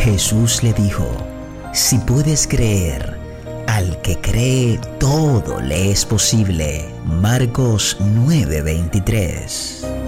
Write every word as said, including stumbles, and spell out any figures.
Jesús le dijo: si puedes creer, al que cree todo le es posible. Marcos nueve veintitrés.